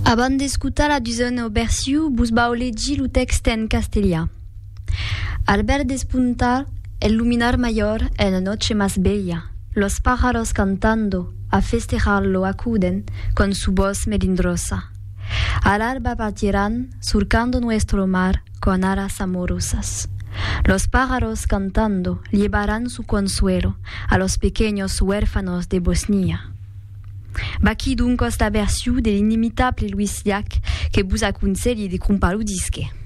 Abans d'escutar la duzena versió, bus va llegir el text en castellà. Al ver despuntar el luminar mayor en la noche más bella, los pájaros cantando a festejarlo acuden con su voz melindrosa. Al alba partirán surcando nuestro mar con alas amorosas. Los pájaros cantando llevarán su consuelo a los pequeños huérfanos de Bosnia. Baki donc la versió de l'inimitable Louis Llach que vous aconsegli de comprar le disque.